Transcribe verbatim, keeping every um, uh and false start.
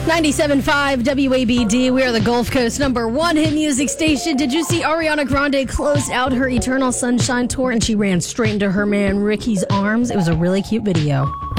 ninety-seven point five W A B D. We are the Gulf Coast number one hit music station. Did you see Ariana Grande close out her Eternal Sunshine tour and she ran straight into her man Ricky's arms? It was a really cute video.